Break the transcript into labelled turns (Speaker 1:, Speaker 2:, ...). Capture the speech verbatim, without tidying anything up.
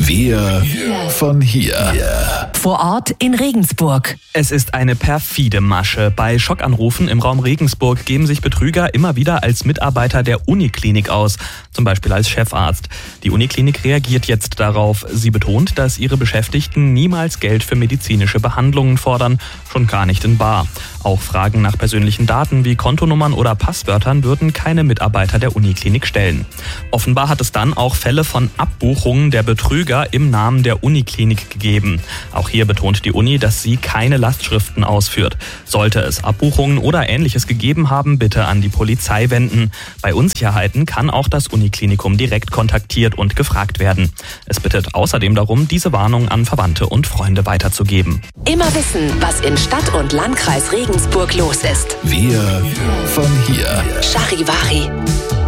Speaker 1: Wir von hier.
Speaker 2: Vor Ort in Regensburg.
Speaker 3: Es ist eine perfide Masche. Bei Schockanrufen im Raum Regensburg geben sich Betrüger immer wieder als Mitarbeiter der Uniklinik aus, zum Beispiel als Chefarzt. Die Uniklinik reagiert jetzt darauf. Sie betont, dass ihre Beschäftigten niemals Geld für medizinische Behandlungen fordern, schon gar nicht in bar. Auch Fragen nach persönlichen Daten wie Kontonummern oder Passwörtern würden keine Mitarbeiter der Uniklinik stellen. Offenbar hat es dann auch Fälle von Abbuchungen der Betrüger im Namen der Uniklinik gegeben. Auch hier betont die Uni, dass sie keine Lastschriften ausführt. Sollte es Abbuchungen oder Ähnliches gegeben haben, bitte an die Polizei wenden. Bei Unsicherheiten kann auch das Uniklinikum direkt kontaktiert und gefragt werden. Es bittet außerdem darum, diese Warnung an Verwandte und Freunde weiterzugeben.
Speaker 2: Immer wissen, was in Stadt und Landkreis Regensburg los ist.
Speaker 1: Wir von hier.
Speaker 2: Charivari.